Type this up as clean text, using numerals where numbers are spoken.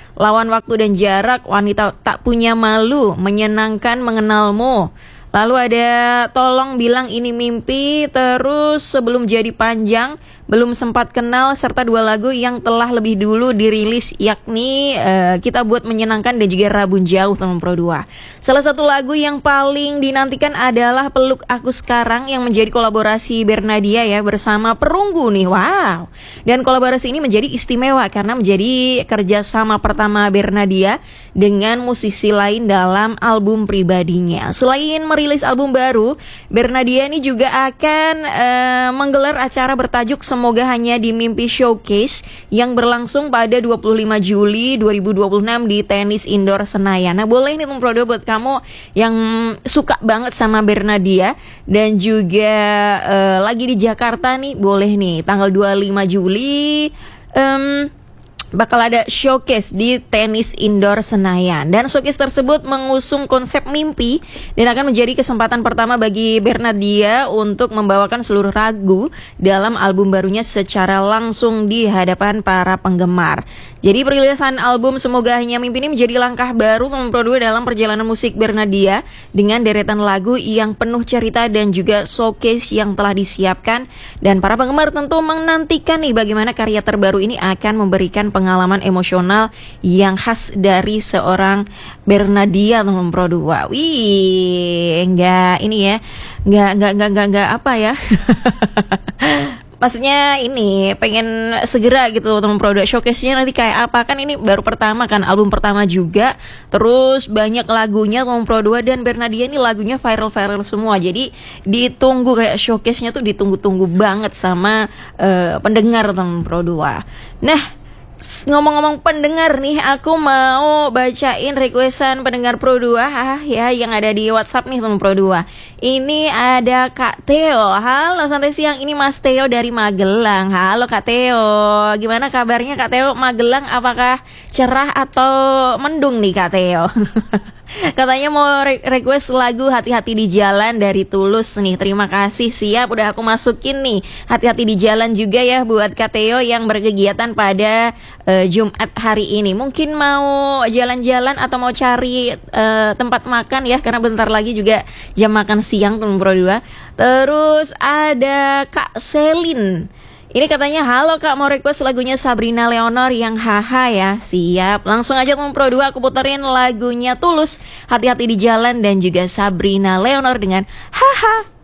Lawan waktu dan jarak, wanita tak punya malu, menyenangkan mengenalmu. Lalu ada tolong bilang ini mimpi, terus sebelum jadi panjang, belum sempat kenal, serta 2 lagu yang telah lebih dulu dirilis, yakni Kita Buat Menyenangkan dan juga Rabun Jauh teman Pro 2. Salah satu lagu yang paling dinantikan adalah Peluk Aku Sekarang yang menjadi kolaborasi Bernadia ya bersama Perunggu nih, wow. Dan kolaborasi ini menjadi istimewa karena menjadi kerjasama pertama Bernadia dengan musisi lain dalam album pribadinya. Selain merilis album baru, Bernadia ini juga akan menggelar acara bertajuk Semoga Hanya di Mimpi Showcase yang berlangsung pada 25 Juli 2026 di Tenis Indoor Senayan. Nah, boleh nih Pro 2 buat kamu yang suka banget sama Bernadia dan juga lagi di Jakarta nih, boleh nih tanggal 25 Juli bakal ada showcase di Tenis Indoor Senayan. Dan showcase tersebut mengusung konsep mimpi dan akan menjadi kesempatan pertama bagi Bernadia untuk membawakan seluruh lagu dalam album barunya secara langsung di hadapan para penggemar. Jadi perilisan album Semoga Hanya Mimpi ini menjadi langkah baru Pro 2 dalam perjalanan musik Bernadia dengan deretan lagu yang penuh cerita dan juga showcase yang telah disiapkan. Dan para penggemar tentu menantikan nih bagaimana karya terbaru ini akan memberikan pengalaman emosional yang khas dari seorang Bernadia teman Pro 2. Wih, enggak ini ya. Enggak apa ya? Maksudnya ini pengen segera gitu teman Pro 2, showcase-nya nanti kayak apa, kan ini baru pertama kan, album pertama juga, terus banyak lagunya teman Pro 2 dan Bernadia ini lagunya viral-viral semua, jadi ditunggu kayak showcase-nya tuh ditunggu-tunggu banget sama pendengar teman Pro 2. Nah, ngomong-ngomong pendengar nih, aku mau bacain requestan pendengar Pro 2 ya yang ada di WhatsApp nih teman Pro 2. Ini ada Kak Theo. Halo santai siang, ini Mas Theo dari Magelang. Halo Kak Theo, gimana kabarnya Kak Theo? Magelang apakah cerah atau mendung nih Kak Theo? Katanya mau request lagu Hati-Hati di Jalan dari Tulus nih. Terima kasih, siap, udah aku masukin nih. Hati-hati di jalan juga ya buat Kak Theo yang berkegiatan pada Jumat hari ini. Mungkin mau jalan-jalan atau mau cari tempat makan ya, karena bentar lagi juga jam makan siang teman Pro 2. Terus ada Kak Selin. Ini katanya, halo Kak, mau request lagunya Sabrina Leonor yang haha ya. Siap, langsung aja teman Pro 2 aku puterin lagunya Tulus, Hati-Hati di Jalan dan juga Sabrina Leonor dengan haha.